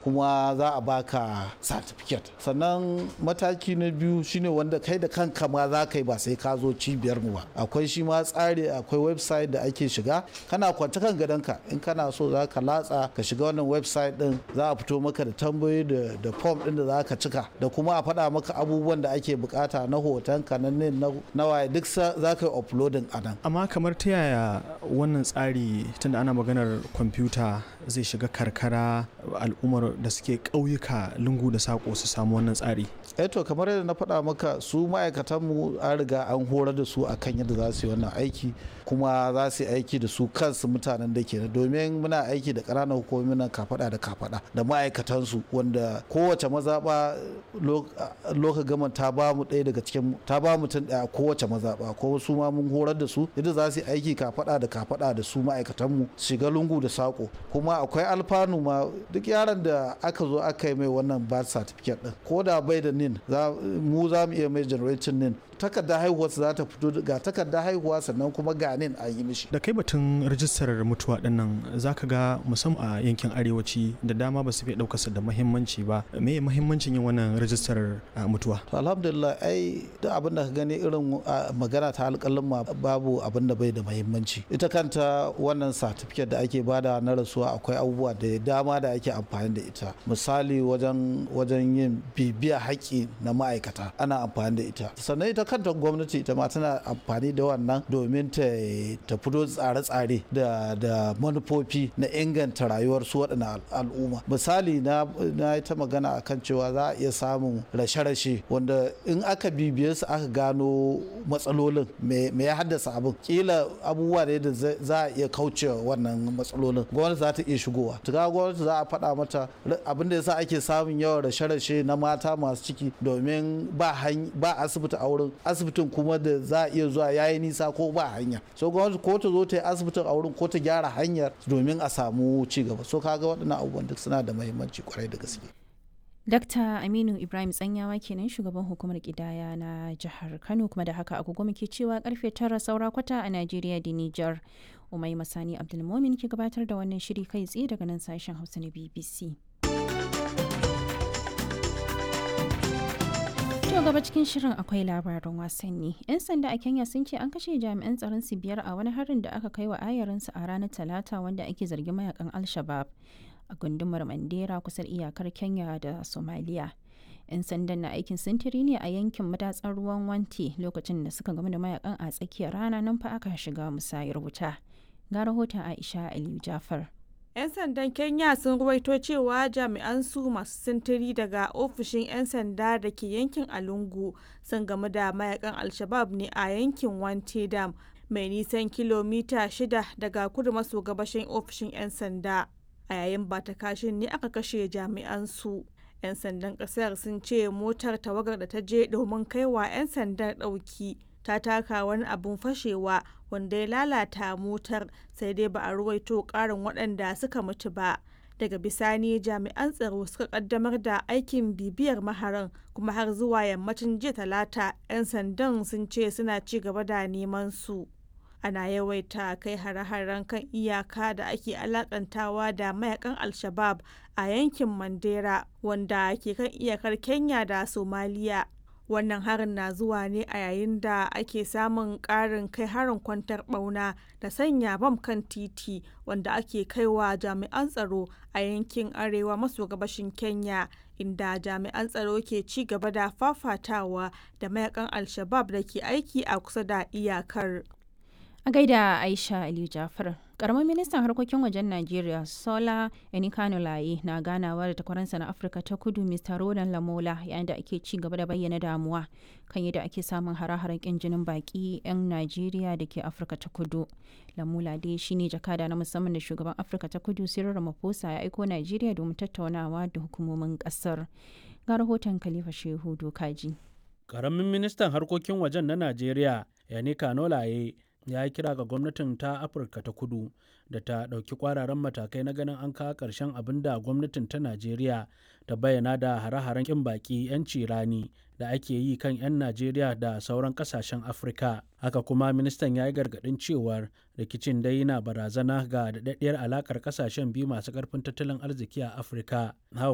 kuma za a baka certificate. Sannan mataki na biyu shine wanda kai da kanka ma za ka yi ba sai ka zo cibiyar mu ba. Akwai shi ma tsari, akwai website da ake shiga, kana kwance kan gadonka in kana so za ka latsa ka shiga wannan website din, za a fito maka da tambayoyi da form din da za ka cika, da kuma a faɗa maka abubuwan da ake bukata na hotonka na waye duk za ka yi uploading a nan. Amma kamar ta yaya wannan tsari, tunda ana maganar kwamfuta, zai shiga karkara, al'ummar da suke ƙauyuka lungu da saƙo su samu wannan tsari? To kamar yadda na faɗa maka, su ma'aikatanmu an riga an horar da su akan yadda za su yi wannan aiki, kuma za su yi aiki da su kansu mutanen da ke, domin muna aiki da ƙananan hukumomi nan kafaɗa da kafaɗa da ma'aikatansu, wanda kowace mazaɓa loka gaman ta ba mu ɗaya daga cikin, ta ba mutum ɗaya kowace mazaɓa, ko su ma mun horar da su yadda za su yi aiki kafaɗa da kafaɗa da su ma'aikatanmu, shiga lungu da saƙo. Kuma akwai alfanu ma, duk yaron da aka zo aka yi mai wannan birth certificate ɗin, ko da bai da nin, mu za mu iya mai generating nin, takardar haihuwa za ta fito, ga takardar haihuwa sannan kuma ga nin an yi mishi. Da kai batun rajistar mutuwa dinnan, za ka ga musamman a yankin arewaci da dama ba su fi ɗaukarsa da muhimmanci ba. Me muhimmancin yin wannan rajistar mutuwa? To alhamdulillah, duk abin da ka gani irin magana ta alƙalin ma babu abin da bai da muhimmanci. Ita kanta wannan certificate da ake bada na rasuwa, akwai abubuwa da dama da ake amfani da ita. Misali wajen yin bibiya haƙƙi na ma'aikata ana amfani da ita. Sannan ita kanta gwamnati ita ma tana amfani da wannan domin ta fito tsare-tsare da manufofi na inganta rayuwar su waɗannan al'umma. Misali na yi ta magana akan cewa za a iya samun rashe-rashe wanda in aka bibiye su aka gano matsalolin me ya haddasa abin, kila abubuwa ne da za a iya kauce wannan matsalolin, gwamnati za ta iya shigowa. Tuka gwamnati za a faɗa mata abin da yasa ake samun yawan rashe-rashe na mata masu ciki, domin ba asibiti a wurin, asibitin kuma da za a iya zuwa yayi nisa ko ba hanya, so gwamnati ko ta zo ta yi asibitin a wurin ko ta gyara hanyar domin a samu ci gaba. So kaga waɗannan abubuwan duk suna da muhimmanci kwarai da gaske. Dr. Aminu Ibrahim Tsanyawa kenan, shugaban hukumar kidaya na jihar Kano, kuma da haka agogo muke cewa karfe 9 saura kwata a Najeriya da Nijar. Umai Masani Abdulmomin ke gabatar da wannan shiri kai tsaye daga nan sashen Hausa na BBC. To gaba cikin shirin akwai labaran wasanni. 'Yan sanda a Kenya sun ce an kashe jami'an tsaron su 5 a wani harin da aka kai wa ayarinsu a ranar Talata, wanda ake zargin mayakan Al-Shabab a gundumar Mandera kusa iyakar Kenya da Somalia. 'Yan sandan na aikin sintiri ne a yankin madatsar ruwan Wanti lokacin da suka gamu da mayakan a tsakiyar rana, nan fa aka shiga musayar wuta. Ga rahoton Aisha Aliyu Jafar. 'Yan sandan Kenya sun ruwaito cewa jami'an su masu sintiri daga ofishin 'yan sanda da ke yankin Alungu sun gamu da mayakan Al-Shabab ne a yankin Wanti Dam, mai nisan kilomita 6 daga kudu maso gabashin ofishin 'yan sanda. A yayin bata kashin ne aka kashe jami'an su. 'Yan sandan kasar sun ce motar tawagar da ta je domin kaiwa 'yan sandan ɗauki ta taka wani abun fashewa wanda ya lalata motar, sai dai ba a ruwaito ƙarin waɗanda suka mutu ba. Daga bisani jami'an tsaro suka kaddamar da aikin bibiyar maharan, kuma har zuwa yammacin jiya Talata 'yan sandan sun ce suna ci gaba da neman su. Ana yawaita kai hare-haren kan iyaka da ake alakantawa da mayakan Al-Shabab a yankin Mandera, wanda ke kan iyakar Kenya da Somalia. Wannan harin na zuwa ne a yayin da ake samun ƙarin kai harin kwantar ɓauna da sanya bam kan titi, wanda ake kaiwa jami'an tsaro a yankin arewa maso gabashin Kenya, inda jami'an tsaro ke ci gaba da fafatawa da mayakan Al-Shabab da ke aiki a kusa da iyakar. A gaida Aisha Aliyu Jafar. Karamin ministan harkokin wajen Najeriya Sola Enikanulaye na ganawa da takwaransa na Afirka ta Kudu Mr. Roland Lamola, yayin da ake ci gaba da bayyana damuwa kan yadda ake samun hare-haren kin jinin baki 'yan Najeriya da ke Afirka ta Kudu. Lamola dai shine jakada na musamman da shugaban Afirka ta Kudu Cyril Ramaphosa ya aiko Najeriya domin tattaunawa da hukumomin kasar. Ga rahoton Khalifa Shehu Dokaji. Karamin ministan harkokin wajen na Najeriya Enikanulaye ya yi kira ga gwamnatin ta Afirka ta Kudu da ta ɗauki ƙwararren matakai na ganin an kawo ƙarshen abin da gwamnatin ta Najeriya ta bayyana da hare-haren ƙin baƙi 'yanci rani da ake yi kan 'yan Najeriya da sauran ƙasashen Afirka. Haka kuma ministan ya yi gargaɗin cewar rikicin dai na barazana ga daɗaɗɗiyar alaƙar ƙasashen biyu masu ƙarfin tattalin arziki a Afirka. Haka